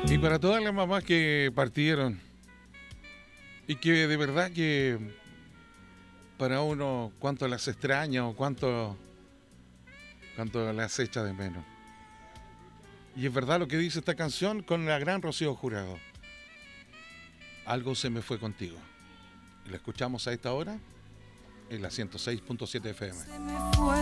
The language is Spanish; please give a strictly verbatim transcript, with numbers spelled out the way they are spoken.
Y para todas las mamás que partieron y que de verdad que para uno cuánto las extraña o cuánto, cuánto las echa de menos. Y es verdad lo que dice esta canción con la gran Rocío Jurado. Algo se me fue contigo. La escuchamos a esta hora en la ciento seis punto siete F M.